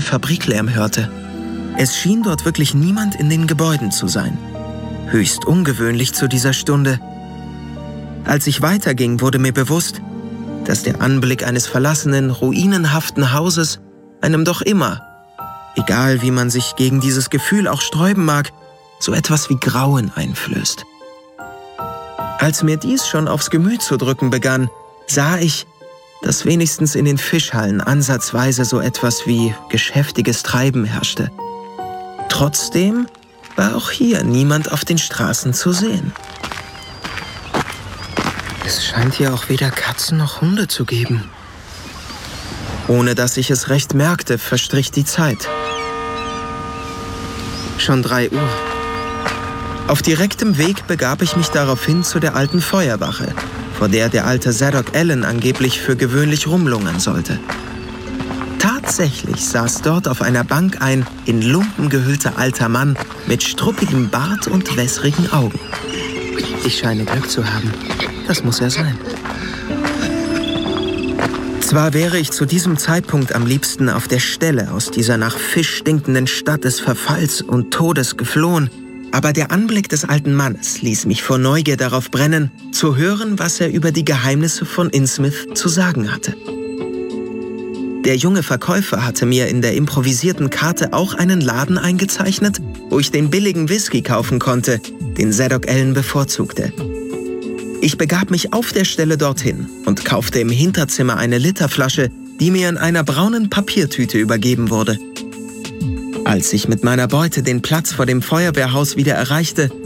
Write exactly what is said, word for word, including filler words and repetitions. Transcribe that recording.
Fabriklärm hörte. Es schien dort wirklich niemand in den Gebäuden zu sein. Höchst ungewöhnlich zu dieser Stunde. Als ich weiterging, wurde mir bewusst, dass der Anblick eines verlassenen, ruinenhaften Hauses einem doch immer, egal wie man sich gegen dieses Gefühl auch sträuben mag, so etwas wie Grauen einflößt. Als mir dies schon aufs Gemüt zu drücken begann, sah ich, dass wenigstens in den Fischhallen ansatzweise so etwas wie geschäftiges Treiben herrschte. Trotzdem war auch hier niemand auf den Straßen zu sehen. Es scheint hier auch weder Katzen noch Hunde zu geben. Ohne dass ich es recht merkte, verstrich die Zeit. Schon drei Uhr. Auf direktem Weg begab ich mich daraufhin zu der alten Feuerwache, vor der der alte Zadok Allen angeblich für gewöhnlich rumlungern sollte. Tatsächlich saß dort auf einer Bank ein in Lumpen gehüllter alter Mann mit struppigem Bart und wässrigen Augen. Ich scheine Glück zu haben. Das muss er sein. Zwar wäre ich zu diesem Zeitpunkt am liebsten auf der Stelle aus dieser nach Fisch stinkenden Stadt des Verfalls und Todes geflohen, aber der Anblick des alten Mannes ließ mich vor Neugier darauf brennen, zu hören, was er über die Geheimnisse von Innsmouth zu sagen hatte. Der junge Verkäufer hatte mir in der improvisierten Karte auch einen Laden eingezeichnet, wo ich den billigen Whisky kaufen konnte, den Zadok Allen bevorzugte. Ich begab mich auf der Stelle dorthin und kaufte im Hinterzimmer eine Literflasche, die mir in einer braunen Papiertüte übergeben wurde. Als ich mit meiner Beute den Platz vor dem Feuerwehrhaus wieder erreichte,